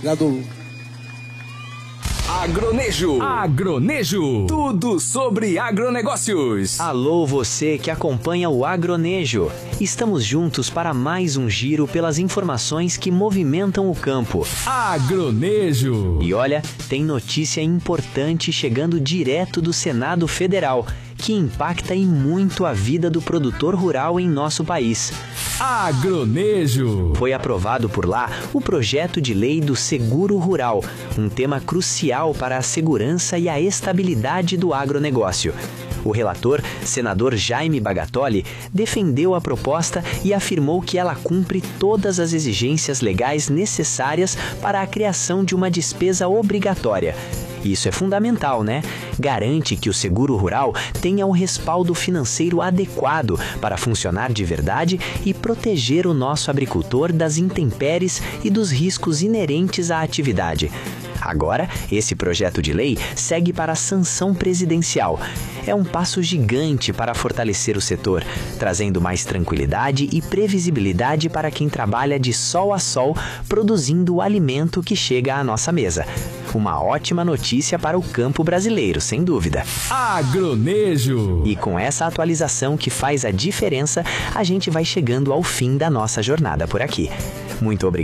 Gado. Agronejo. Agronejo. Tudo sobre agronegócios. Alô, você que acompanha o Agronejo. Estamos juntos para mais um giro pelas informações que movimentam o campo. Agronejo. E olha, tem notícia importante chegando direto do Senado Federal, que impacta e muito a vida do produtor rural em nosso país. Agronejo. Foi aprovado por lá o projeto de lei do seguro rural, um tema crucial para a segurança e a estabilidade do agronegócio. O relator, senador Jaime Bagatoli, defendeu a proposta e afirmou que ela cumpre todas as exigências legais necessárias para a criação de uma despesa obrigatória. Isso é fundamental, né? Garante que o seguro rural tenha um respaldo financeiro adequado para funcionar de verdade e proteger o nosso agricultor das intempéries e dos riscos inerentes à atividade. Agora, esse projeto de lei segue para a sanção presidencial. É um passo gigante para fortalecer o setor, trazendo mais tranquilidade e previsibilidade para quem trabalha de sol a sol, produzindo o alimento que chega à nossa mesa. Uma ótima notícia para o campo brasileiro, sem dúvida. Agronejo. E com essa atualização que faz a diferença, a gente vai chegando ao fim da nossa jornada por aqui. Muito obrigado.